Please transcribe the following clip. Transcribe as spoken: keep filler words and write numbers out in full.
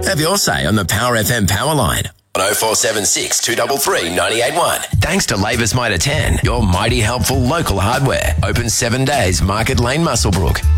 Have your say on the Power F M Power Line. oh four seven six, two three three, nine eight one. Thanks to Labour's Mitre ten, your mighty helpful local hardware. Open seven days, Market Lane, Muswellbrook.